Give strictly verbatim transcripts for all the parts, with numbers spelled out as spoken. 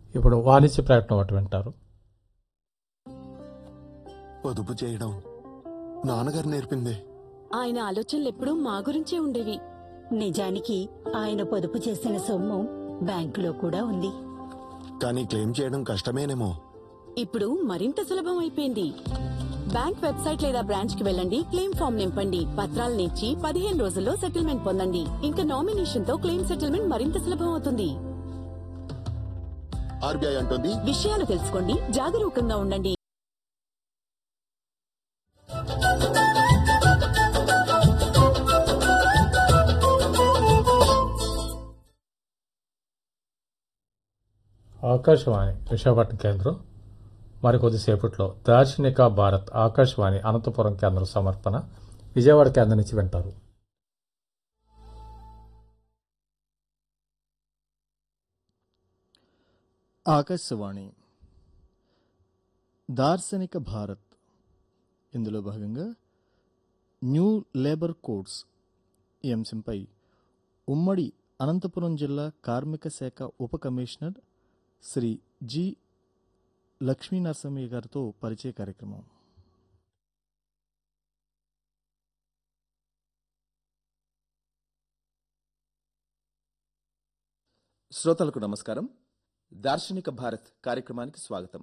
ఇప్పుడు వాణిజ్య ప్రకటన ఒకటి వింటారు. పొదుపు చేయడం నాన్నగారు నేర్పింది. ఆయన ఆలోచనలు ఎప్పుడూ మా గురించే ఉండేవి. నిజానికి ఆయన పొదుపు చేసిన సొమ్ము బ్యాంకులో కూడా ఉంది. కానీ క్లెయిమ్ చేయడం కష్టమేనేమో. ఇప్పుడు మరింత సులభం అయిపోయింది. బ్యాంక్ వెబ్సైట్ లేదా బ్రాంచ్ కి వెళ్ళండి, క్లెయిమ్ ఫామ్ నింపండి, పత్రాలను ఇచ్చి పదిహేను రోజుల్లో సెటిల్మెంట్ పొందండి. ఇంకా నామినేషన్ తో క్లెయిమ్ సెటిల్మెంట్ మరింత సులభం అవుతుంది. ఆర్బీఐ అంటుంది, విషయాలు తెలుసుకోండి, జాగరూకంగా ఉండండి. ఆకాశవాణి విశాఖపట్నం కేంద్రం మరికొద్దిసేపట్లో దార్శనిక భారత్ ఆకాశవాణి అనంతపురం కేంద్రం సమర్పణ విజయవాడ కేంద్రం నుంచి వింటారు. ఆకాశవాణి దార్శనిక భారత్ ఇందులో భాగంగా న్యూ లేబర్ కోడ్స్ ఈ అంశంపై ఉమ్మడి అనంతపురం జిల్లా కార్మిక శాఖ ఉప కమిషనర్ శ్రీ జి లక్ష్మీ నరసింహయ్య గారితో పరిచయ కార్యక్రమం. శ్రోతలకు నమస్కారం. దార్శనిక భారత్ కార్యక్రమానికి స్వాగతం.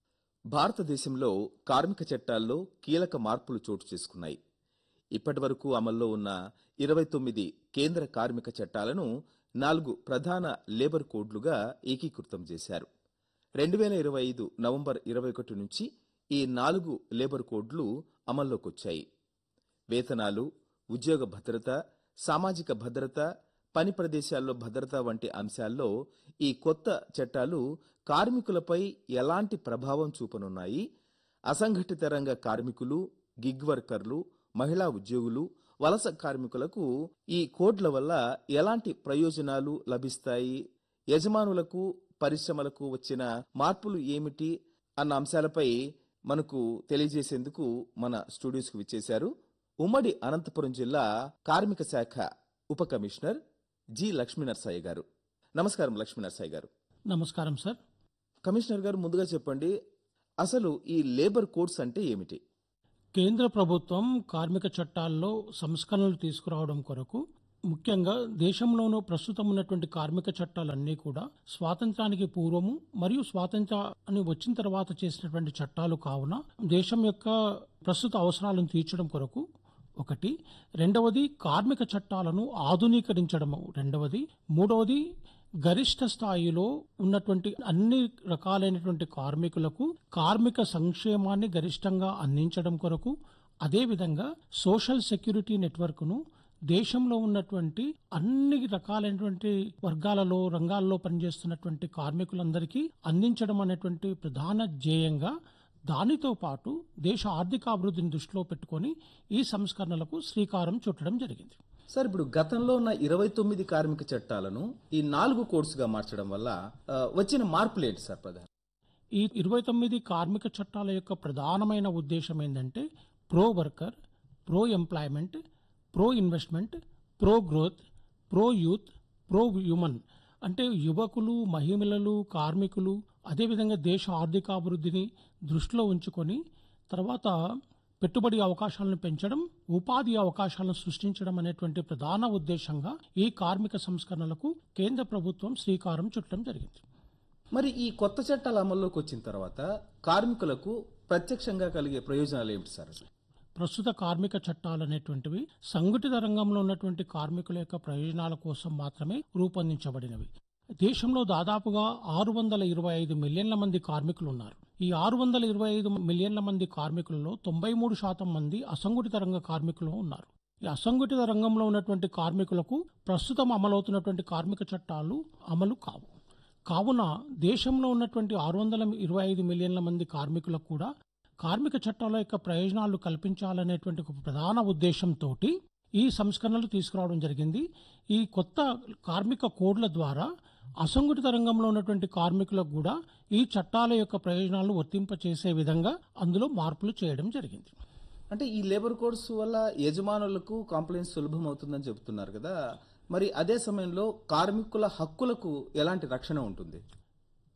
భారతదేశంలో కార్మిక చట్టాల్లో కీలక మార్పులు చోటు చేసుకున్నాయి. ఇప్పటి వరకు అమల్లో ఉన్న ఇరవై తొమ్మిది కేంద్ర కార్మిక చట్టాలను నాలుగు ప్రధాన లేబర్ కోడ్లుగా ఏకీకృతం చేశారు. రెండు వేల ఇరవై ఐదు నవంబర్ ఇరవై ఒకటి నుంచి ఈ నాలుగు లేబర్ కోడ్లు అమల్లోకి వచ్చాయి. వేతనాలు, ఉద్యోగ భద్రత, సామాజిక భద్రత, పని ప్రదేశాల్లో భద్రత వంటి అంశాల్లో ఈ కొత్త చట్టాలు కార్మికులపై ఎలాంటి ప్రభావం చూపనున్నాయి, అసంఘటిత రంగ కార్మికులు, గిగ్ వర్కర్లు, మహిళా ఉద్యోగులు, వలస కార్మికులకు ఈ కోడ్ల వల్ల ఎలాంటి ప్రయోజనాలు లభిస్తాయి, యజమానులకు, పరిశ్రమలకు వచ్చిన మార్పులు ఏమిటి అన్న అంశాలపై మనకు తెలియజేసేందుకు మన స్టూడియోస్కు విచ్చేశారు ఉమ్మడి అనంతపురం జిల్లా కార్మిక శాఖ ఉప కమిషనర్ జి లక్ష్మీ నరసయ్య గారు. నమస్కారం లక్ష్మీ నరసయ్య గారు. నమస్కారం సార్. కమిషనర్ గారు, ముందుగా చెప్పండి, అసలు ఈ లేబర్ కోడ్స్ అంటే ఏమిటి? కేంద్ర ప్రభుత్వం కార్మిక చట్టాల్లో సంస్కరణలు తీసుకురావడం కొరకు ముఖ్యంగా దేశంలోనూ ప్రస్తుతం ఉన్నటువంటి కార్మిక చట్టాలన్నీ కూడా స్వాతంత్రానికి పూర్వము మరియు స్వాతంత్రాన్ని వచ్చిన తర్వాత చేసినటువంటి చట్టాలు కావున దేశం యొక్క ప్రస్తుత అవసరాలను తీర్చడం కొరకు ఒకటి, రెండవది కార్మిక చట్టాలను ఆధునీకరించడము రెండవది, మూడవది గరిష్ట స్థాయిలో ఉన్నటువంటి అన్ని రకాలైనటువంటి కార్మికులకు కార్మిక సంక్షేమాన్ని గరిష్టంగా అందించడం కొరకు, అదేవిధంగా సోషల్ సెక్యూరిటీ నెట్వర్క్ను దేశంలో ఉన్నటువంటి అన్ని రకాలైనటువంటి వర్గాలలో రంగాల్లో పనిచేస్తున్నటువంటి కార్మికులందరికీ అందించడం అనేటువంటి ప్రధాన ధ్యేయంగా, దానితో పాటు దేశ ఆర్థికాభివృద్ధిని దృష్టిలో పెట్టుకొని ఈ సంస్కరణలకు శ్రీకారం చుట్టడం జరిగింది. సార్, ఇప్పుడు గతంలో ఉన్న ఇరవై తొమ్మిది కార్మిక చట్టాలను ఈ నాలుగు కోడ్స్ గా మార్చడం వల్ల ఆ, వచ్చిన మార్పులు ఏంటి సార్? ప్రధాన ఈ ఇరవై తొమ్మిది కార్మిక చట్టాల యొక్క ప్రధానమైన ఉద్దేశం ఏంటంటే pro worker, pro employment, pro investment, pro growth, pro youth, pro human. అంటే యువకులు, మహిళలు, కార్మికులు, అదేవిధంగా దేశ ఆర్థికాభివృద్ధిని దృష్టిలో ఉంచుకొని తర్వాత పెట్టుబడి అవకాశాలను పెంచడం, ఉపాధి అవకాశాలను సృష్టించడం అనేటువంటి ప్రధాన ఉద్దేశంగా ఈ కార్మిక సంస్కరణలకు కేంద్ర ప్రభుత్వం శ్రీకారం చుట్టడం జరిగింది. మరి ఈ కొత్త చట్టాలు అమల్లోకి వచ్చిన తర్వాత కార్మికులకు ప్రత్యక్షంగా కలిగే ప్రయోజనాలు ఏమిటి సార్? ప్రస్తుత కార్మిక చట్టాలు అనేటువంటివి సంఘటిత రంగంలో ఉన్నటువంటి కార్మికుల యొక్క ప్రయోజనాల కోసం మాత్రమే రూపొందించబడినవి. దేశంలో దాదాపుగా ఆరు వందల ఇరవై ఐదు మిలియన్ల మంది కార్మికులు ఉన్నారు. ఈ ఆరు వందల ఇరవై ఐదు మిలియన్ల మంది కార్మికులలో తొంభై మూడు శాతం మంది అసంఘటిత రంగ కార్మికులు ఉన్నారు. ఈ అసంఘటిత రంగంలో ఉన్నటువంటి కార్మికులకు ప్రస్తుతం అమలవుతున్నటువంటి కార్మిక చట్టాలు అమలు కావు. కావున దేశంలో ఉన్నటువంటి ఆరు వందల ఇరవై ఐదు మిలియన్ల మంది కార్మికులకు కూడా కార్మిక చట్టాల యొక్క ప్రయోజనాలు కల్పించాలనేటువంటి ఒక ప్రధాన ఉద్దేశంతో ఈ సంస్కరణలు తీసుకురావడం జరిగింది. ఈ కొత్త కార్మిక కోడ్ల ద్వారా అసంఘటిత రంగంలో ఉన్నటువంటి కార్మికులకు కూడా ఈ చట్టాల యొక్క ప్రయోజనాలను వర్తింపచేసే విధంగా అందులో మార్పులు చేయడం జరిగింది. అంటే ఈ లేబర్ కోడ్స్ వల్ల యజమానులకు కాంప్లైంట్ సులభం అవుతుందని చెబుతున్నారు కదా, మరి అదే సమయంలో కార్మికుల హక్కులకు ఎలాంటి రక్షణ ఉంటుంది?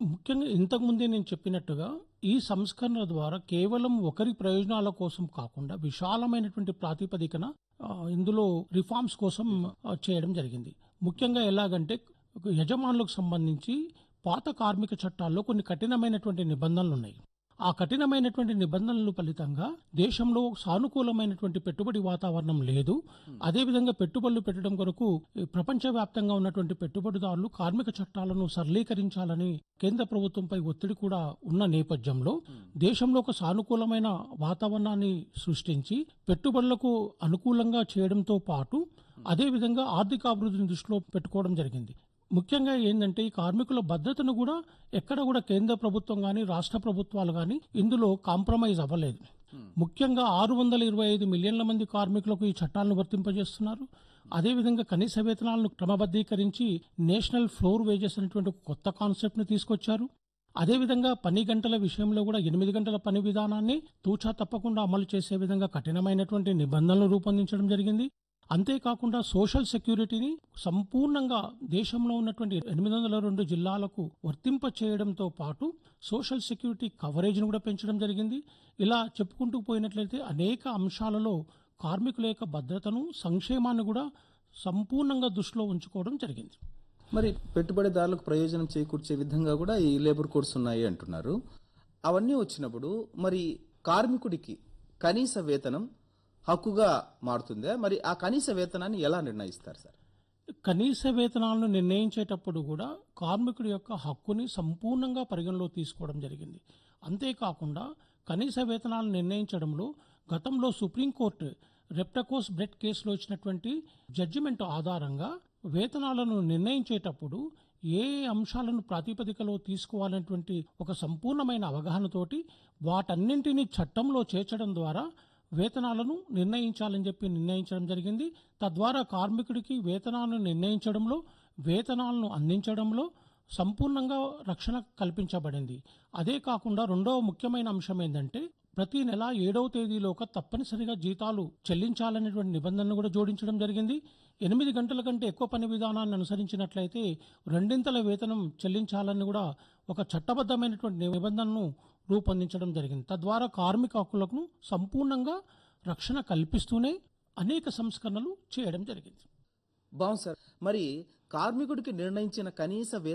ముఖ్యంగా ఇంతకుముందే నేను చెప్పినట్టుగా ఈ సంస్కరణల ద్వారా కేవలం ఒకరి ప్రయోజనాల కోసం కాకుండా విశాలమైనటువంటి ప్రాతిపదికన ఆ, ఇందులో రిఫార్మ్స్ కోసం ఆ, చేయడం జరిగింది. ముఖ్యంగా ఎలాగంటే ఒక యజమానులకు సంబంధించి పాత కార్మిక చట్టాల్లో కొన్ని కఠినమైనటువంటి నిబంధనలు ఉన్నాయి. ఆ కఠినమైనటువంటి నిబంధనల ఫలితంగా దేశంలో సానుకూలమైనటువంటి పెట్టుబడి వాతావరణం లేదు. అదేవిధంగా పెట్టుబడులు పెట్టడం కొరకు ఈ ప్రపంచవ్యాప్తంగా ఉన్నటువంటి పెట్టుబడిదారులు కార్మిక చట్టాలను సరళీకరించాలని కేంద్ర ప్రభుత్వంపై ఒత్తిడి కూడా ఉన్న నేపథ్యంలో దేశంలో ఒక సానుకూలమైన వాతావరణాన్ని సృష్టించి పెట్టుబడులకు అనుకూలంగా చేయడంతో పాటు అదేవిధంగా ఆర్థిక అభివృద్ధిని దృష్టిలో పెట్టుకోవడం జరిగింది. ముఖ్యంగా ఏంటంటే ఈ కార్మికుల భద్రతను కూడా ఎక్కడ కూడా కేంద్ర ప్రభుత్వం కానీ రాష్ట్ర ప్రభుత్వాలు కానీ ఇందులో కాంప్రమైజ్ అవ్వలేదు. ముఖ్యంగా ఆరు వందల ఇరవై ఐదు మిలియన్ల మంది కార్మికులకు ఈ చట్టాలను వర్తింపజేస్తున్నారు. అదేవిధంగా కనీస వేతనాలను క్రమబద్ధీకరించి నేషనల్ ఫ్లోర్ వేజెస్ అనేటువంటి ఒక కొత్త కాన్సెప్ట్ను తీసుకొచ్చారు. అదేవిధంగా పని గంటల విషయంలో కూడా ఎనిమిది గంటల పని విధానాన్ని తూచా తప్పకుండా అమలు చేసే విధంగా కఠినమైనటువంటి నిబంధనలు రూపొందించడం జరిగింది. అంతేకాకుండా సోషల్ సెక్యూరిటీని సంపూర్ణంగా దేశంలో ఉన్నటువంటి ఎనిమిది వందల రెండు జిల్లాలకు వర్తింప చేయడంతో పాటు సోషల్ సెక్యూరిటీ కవరేజ్ను కూడా పెంచడం జరిగింది. ఇలా చెప్పుకుంటూ పోయినట్లయితే అనేక అంశాలలో కార్మికుల యొక్క భద్రతను సంక్షేమాన్ని కూడా సంపూర్ణంగా దృష్టిలో ఉంచుకోవడం జరిగింది. మరి పెట్టుబడిదారులకు ప్రయోజనం చేకూర్చే విధంగా కూడా ఈ లేబర్ కోడ్స్ ఉన్నాయి అంటున్నారు. అవన్నీ వచ్చినప్పుడు మరి కార్మికుడికి కనీస వేతనం హక్కుగా మారుతుందా? మరి ఆ కనీస వేతనాన్ని ఎలా నిర్ణయిస్తారు సార్? కనీస వేతనాలను నిర్ణయించేటప్పుడు కూడా కార్మికుడి యొక్క హక్కుని సంపూర్ణంగా పరిగణలో తీసుకోవడం జరిగింది. అంతేకాకుండా కనీస వేతనాలను నిర్ణయించడంలో గతంలో సుప్రీంకోర్టు రెప్టకోస్ బ్రెడ్ కేసులో ఇచ్చినటువంటి జడ్జిమెంట్ ఆధారంగా వేతనాలను నిర్ణయించేటప్పుడు ఏ ఏ అంశాలను ప్రాతిపదికలో తీసుకోవాలనేటువంటి ఒక సంపూర్ణమైన అవగాహనతోటి వాటన్నింటినీ చట్టంలో చేర్చడం ద్వారా వేతనాలను నిర్ణయించాలని చెప్పి నిర్ణయించడం జరిగింది. తద్వారా కార్మికుడికి వేతనాలను నిర్ణయించడంలో వేతనాలను అందించడంలో సంపూర్ణంగా రక్షణ కల్పించబడింది. అదే కాకుండా రెండవ ముఖ్యమైన అంశం ఏంటంటే ప్రతి నెల ఏడవ తేదీలోగా తప్పనిసరిగా జీతాలు చెల్లించాలనేటువంటి నిబంధనను కూడా జోడించడం జరిగింది. ఎనిమిది గంటల కంటే ఎక్కువ పని విధానాన్ని అనుసరించినట్లయితే రెండింతల వేతనం చెల్లించాలని కూడా ఒక చట్టబద్ధమైనటువంటి నిబంధనను రూపొందించడం జరిగింది. తద్వారా కార్మిక హక్కులకు సంపూర్ణంగా రక్షణ కల్పిస్తూనే అనేక సంస్కరణలు చేయడం జరిగింది. బాగుంది సార్. మరి కార్మికుడికి నిర్ణయించిన కనీస